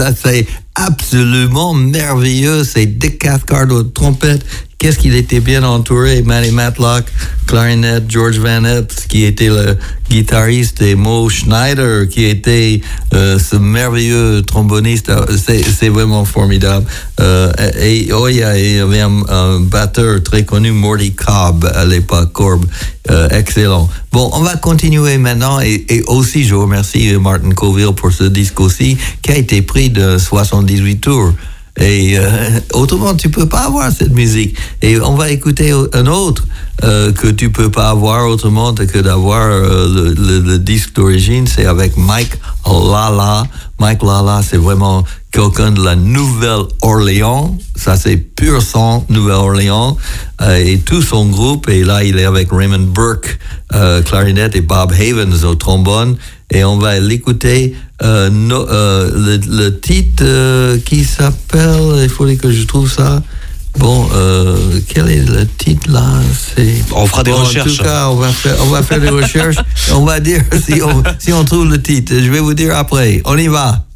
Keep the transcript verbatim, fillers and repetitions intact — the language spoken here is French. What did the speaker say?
ça c'est absolument merveilleux. C'est Dick Cathcart aux trompettes. Qu'est-ce qu'il était bien entouré. Manny Matlock, clarinette, George Van Epps, qui était le guitariste, et Mo Schneider, qui était euh, ce merveilleux tromboniste. C'est, c'est vraiment formidable. Euh, et oh, il y avait un, un batteur très connu, Morty Cobb, à l'époque, Corb. Euh, excellent. Bon, on va continuer maintenant, et, et aussi, je remercie Martin Coville pour ce disque aussi, qui a été pris de soixante-dix-huit tours. Et euh, autrement, tu peux pas avoir cette musique. Et on va écouter un autre euh, que tu peux pas avoir autrement que d'avoir euh, le, le, le disque d'origine. C'est avec Mike Lala. Mike Lala, c'est vraiment quelqu'un de la Nouvelle-Orléans. Ça, c'est pur sang Nouvelle-Orléans. Euh, et tout son groupe. Et là, il est avec Raymond Burke, euh, clarinette, et Bob Havens au trombone. Et on va l'écouter. Euh, no, euh, le, le titre euh, qui s'appelle, il faudrait que je trouve ça. Bon, euh, quel est le titre là? C'est... On fera des bon, recherches. En tout cas, on va faire, on va faire des recherches. On va dire si on, si on trouve le titre. Je vais vous dire après. On y va.